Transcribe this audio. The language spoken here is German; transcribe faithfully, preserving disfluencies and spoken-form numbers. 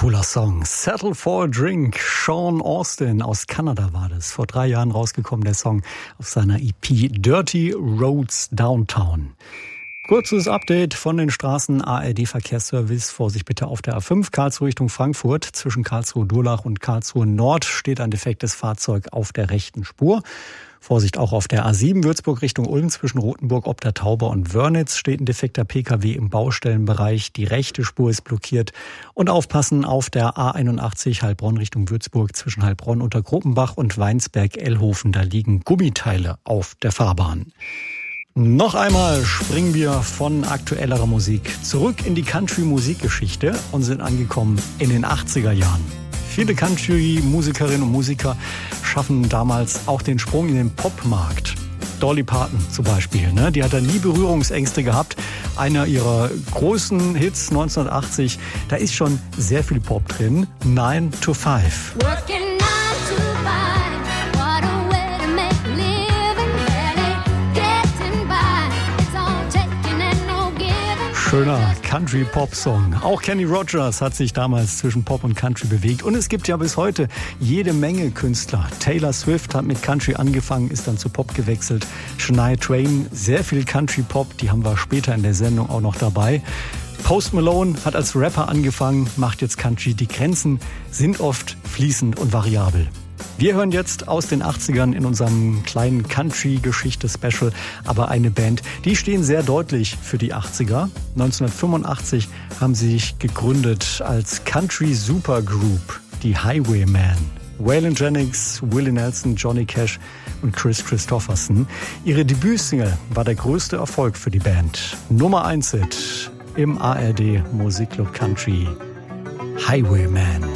cooler Song. Settle for a Drink. Sean Austin aus Kanada war das. Vor drei Jahren rausgekommen, der Song auf seiner E P Dirty Roads Downtown. Kurzes Update von den Straßen. A R D-Verkehrsservice. Vorsicht bitte auf der A fünf Karlsruhe Richtung Frankfurt. Zwischen Karlsruhe-Durlach und Karlsruhe Nord steht ein defektes Fahrzeug auf der rechten Spur. Vorsicht auch auf der A sieben Würzburg Richtung Ulm. Zwischen Rothenburg, Obdertauber und Wörnitz steht ein defekter P K W im Baustellenbereich. Die rechte Spur ist blockiert. Und aufpassen auf der A einundachtzig Heilbronn Richtung Würzburg. Zwischen Heilbronn, Untergruppenbach und Weinsberg-Ellhofen. Da liegen Gummiteile auf der Fahrbahn. Noch einmal springen wir von aktuellerer Musik zurück in die Country-Musikgeschichte und sind angekommen in den achtziger Jahren. Viele Country-Musikerinnen und Musiker schaffen damals auch den Sprung in den Popmarkt. Dolly Parton zum Beispiel, ne? Die hat da nie Berührungsängste gehabt. Einer ihrer großen Hits neunzehnhundertachtzig, da ist schon sehr viel Pop drin. nine to five. Schöner Country-Pop-Song. Auch Kenny Rogers hat sich damals zwischen Pop und Country bewegt. Und es gibt ja bis heute jede Menge Künstler. Taylor Swift hat mit Country angefangen, ist dann zu Pop gewechselt. Shania Twain, sehr viel Country-Pop, die haben wir später in der Sendung auch noch dabei. Post Malone hat als Rapper angefangen, macht jetzt Country. Die Grenzen sind oft fließend und variabel. Wir hören jetzt aus den achtzigern in unserem kleinen Country-Geschichte-Special aber eine Band, die stehen sehr deutlich für die achtziger. neunzehnhundertfünfundachtzig haben sie sich gegründet als Country-Supergroup, die Highwaymen. Waylon Jennings, Willie Nelson, Johnny Cash und Chris Christopherson. Ihre Debütsingle war der größte Erfolg für die Band. Nummer eins Hit im A R D Musikclub Country. Highwaymen.